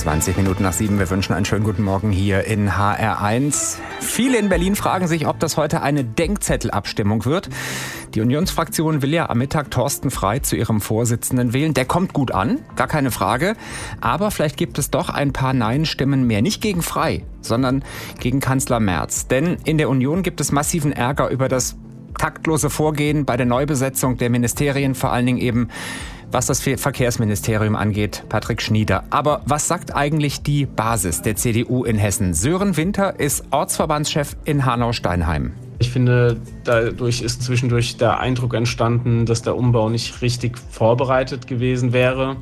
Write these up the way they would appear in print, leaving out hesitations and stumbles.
20 Minuten nach 7. Wir wünschen einen schönen guten Morgen hier in HR1. Viele in Berlin fragen sich, ob das heute eine Denkzettelabstimmung wird. Die Unionsfraktion will ja am Mittag Thorsten Frey zu ihrem Vorsitzenden wählen. Der kommt gut an, gar keine Frage. Aber vielleicht gibt es doch ein paar Nein-Stimmen mehr. Nicht gegen Frey, sondern gegen Kanzler Merz. Denn in der Union gibt es massiven Ärger über das taktlose Vorgehen bei der Neubesetzung der Ministerien, vor allen Dingen eben was das Verkehrsministerium angeht, Patrick Schnieder. Aber was sagt eigentlich die Basis der CDU in Hessen? Sören Winter ist Ortsverbandschef in Hanau-Steinheim. Ich finde, dadurch ist zwischendurch der Eindruck entstanden, dass der Umbau nicht richtig vorbereitet gewesen wäre.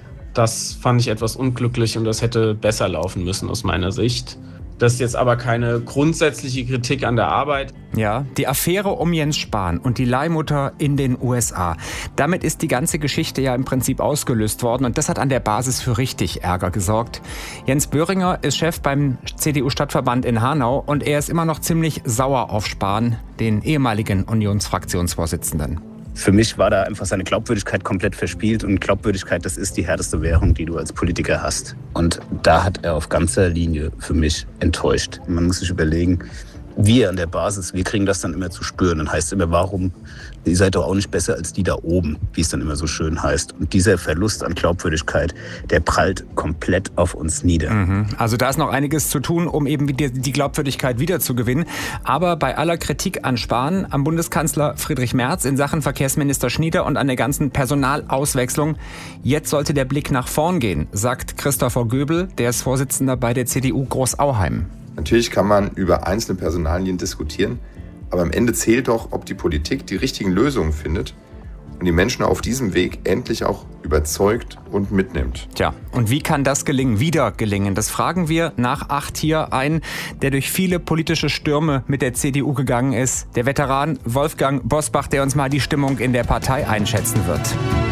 Das fand ich etwas unglücklich und das hätte besser laufen müssen aus meiner Sicht. Das ist jetzt aber keine grundsätzliche Kritik an der Arbeit. Ja, die Affäre um Jens Spahn und die Leihmutter in den USA. Damit ist die ganze Geschichte ja im Prinzip ausgelöst worden und das hat an der Basis für richtig Ärger gesorgt. Jens Böhringer ist Chef beim CDU-Stadtverband in Hanau und er ist immer noch ziemlich sauer auf Spahn, den ehemaligen Unionsfraktionsvorsitzenden. Für mich war da einfach seine Glaubwürdigkeit komplett verspielt und Glaubwürdigkeit, das ist die härteste Währung, die du als Politiker hast. Und da hat er auf ganzer Linie für mich enttäuscht. Man muss sich überlegen, wir an der Basis, wir kriegen das dann immer zu spüren. Dann heißt es immer, warum, ihr seid doch auch nicht besser als die da oben, wie es dann immer so schön heißt. Und dieser Verlust an Glaubwürdigkeit, der prallt komplett auf uns nieder. Also da ist noch einiges zu tun, um eben die Glaubwürdigkeit wiederzugewinnen. Aber bei aller Kritik an Spahn, am Bundeskanzler Friedrich Merz in Sachen Verkehrsminister Schnieder und an der ganzen Personalauswechslung, jetzt sollte der Blick nach vorn gehen, sagt Christopher Göbel, der ist Vorsitzender bei der CDU Großauheim. Natürlich kann man über einzelne Personalien diskutieren, aber am Ende zählt doch, ob die Politik die richtigen Lösungen findet und die Menschen auf diesem Weg endlich auch überzeugt und mitnimmt. Tja, und wie kann das wieder gelingen? Das fragen wir nach 8 hier ein, der durch viele politische Stürme mit der CDU gegangen ist. Der Veteran Wolfgang Bosbach, der uns mal die Stimmung in der Partei einschätzen wird.